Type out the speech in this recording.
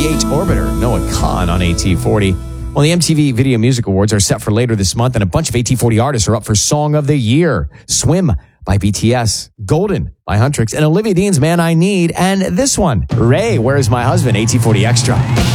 Create Orbiter, Noah Khan on AT40. Well, the MTV Video Music Awards are set for later this month, and a bunch of AT40 artists are up for Song of the Year. Swim by BTS, Golden by Huntrix, and Olivia Dean's Man I Need, and this one, Ray, Where's My Husband, AT40 Extra.